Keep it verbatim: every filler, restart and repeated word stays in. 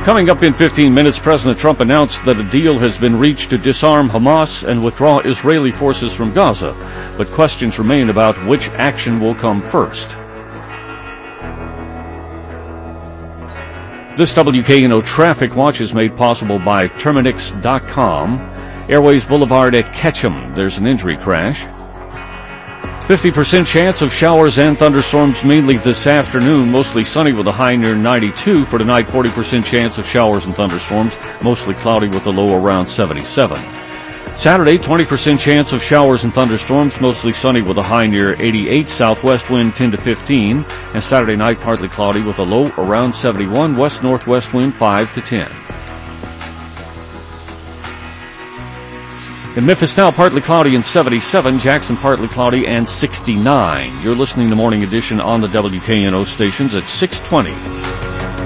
Coming up in fifteen minutes, President Trump announced that a deal has been reached to disarm Hamas and withdraw Israeli forces from Gaza, but questions remain about which action will come first. This W K N O Traffic Watch is made possible by Terminix dot com. Airways Boulevard at Ketchum, there's an injury crash. fifty percent chance of showers and thunderstorms mainly this afternoon. Mostly sunny with a high near ninety-two. For tonight, forty percent chance of showers and thunderstorms. Mostly cloudy with a low around seventy-seven. Saturday, twenty percent chance of showers and thunderstorms. Mostly sunny with a high near eighty-eight. Southwest wind ten to fifteen. And Saturday night, partly cloudy with a low around seventy-one. West-northwest wind five to ten. In Memphis now, partly cloudy and seventy-seven. Jackson, partly cloudy and sixty-nine. You're listening to Morning Edition on the W K N O stations at six twenty.